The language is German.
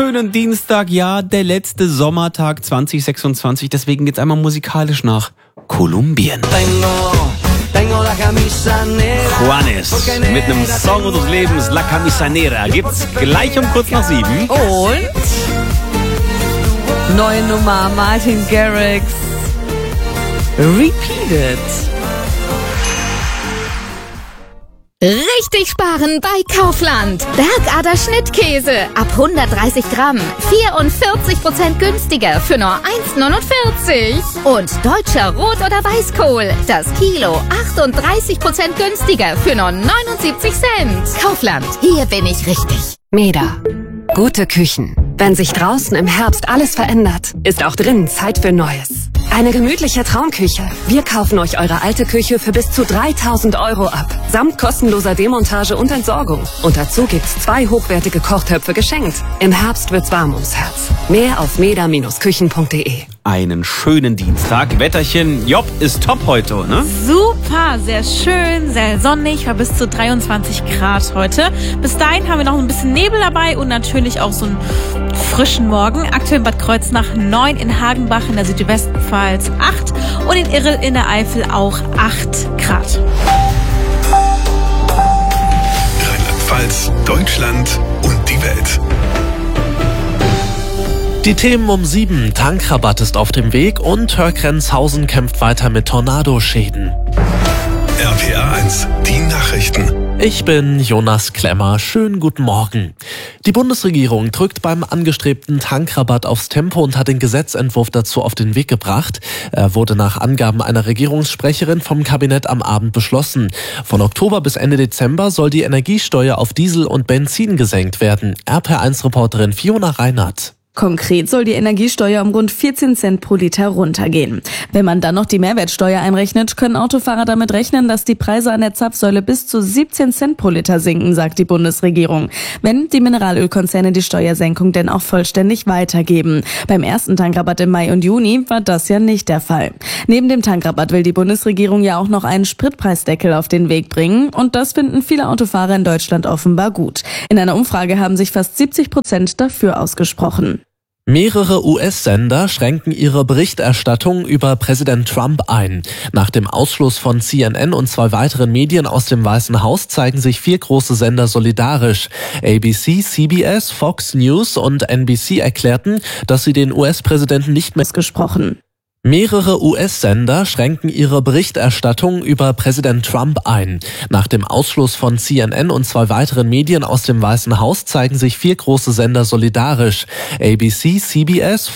Schönen Dienstag, ja, der letzte Sommertag 2026, deswegen geht's einmal musikalisch nach Kolumbien. Juanes mit einem Song unseres Lebens, La Camisa Negra, gibt's gleich um kurz nach 7. Und neue Nummer, Martin Garrix, Repeated. Richtig sparen bei Kaufland. Bergader Schnittkäse ab 130 Gramm. 44% günstiger für nur 1,49. Und deutscher Rot- oder Weißkohl. Das Kilo 38% günstiger für nur 79 Cent. Kaufland, hier bin ich richtig. Meda. Gute Küchen. Wenn sich draußen im Herbst alles verändert, ist auch drinnen Zeit für Neues. Eine gemütliche Traumküche. Wir kaufen euch eure alte Küche für bis zu 3.000 € ab. Samt kostenloser Demontage und Entsorgung. Und dazu gibt's 2 hochwertige Kochtöpfe geschenkt. Im Herbst wird's warm ums Herz. Mehr auf meda-küchen.de. Einen schönen Dienstag. Wetterchen, Job ist top heute, ne? Super, sehr schön, sehr sonnig, war bis zu 23 Grad heute. Bis dahin haben wir noch ein bisschen Nebel dabei und natürlich auch so einen frischen Morgen. Aktuell in Bad Kreuznach 9, in Hagenbach in der Südwestpfalz 8 und in Irrel in der Eifel auch 8 Grad. Rheinland-Pfalz, Deutschland und die Welt. Die Themen um 7. Tankrabatt ist auf dem Weg und Hörgrenzhausen kämpft weiter mit Tornadoschäden. RPA 1, die Nachrichten. Ich bin Jonas Klemmer. Schönen guten Morgen. Die Bundesregierung drückt beim angestrebten Tankrabatt aufs Tempo und hat den Gesetzentwurf dazu auf den Weg gebracht. Er wurde nach Angaben einer Regierungssprecherin vom Kabinett am Abend beschlossen. Von Oktober bis Ende Dezember soll die Energiesteuer auf Diesel und Benzin gesenkt werden. RPA1-Reporterin Fiona Reinhardt. Konkret soll die Energiesteuer um rund 14 Cent pro Liter runtergehen. Wenn man dann noch die Mehrwertsteuer einrechnet, können Autofahrer damit rechnen, dass die Preise an der Zapfsäule bis zu 17 Cent pro Liter sinken, sagt die Bundesregierung. Wenn die Mineralölkonzerne die Steuersenkung denn auch vollständig weitergeben. Beim ersten Tankrabatt im Mai und Juni war das ja nicht der Fall. Neben dem Tankrabatt will die Bundesregierung ja auch noch einen Spritpreisdeckel auf den Weg bringen. Und das finden viele Autofahrer in Deutschland offenbar gut. In einer Umfrage haben sich fast 70% dafür ausgesprochen. Mehrere US-Sender schränken ihre Berichterstattung über Präsident Trump ein. Nach dem Ausschluss von CNN und 2 weiteren Medien aus dem Weißen Haus zeigen sich 4 große Sender solidarisch. ABC, CBS, Fox News und NBC erklärten, dass sie den US-Präsidenten nicht mehr gesprochen. Mehrere US-Sender schränken ihre Berichterstattung über Präsident Trump ein. Nach dem Ausschluss von CNN und 2 weiteren Medien aus dem Weißen Haus zeigen sich 4 große Sender solidarisch. ABC, CBS,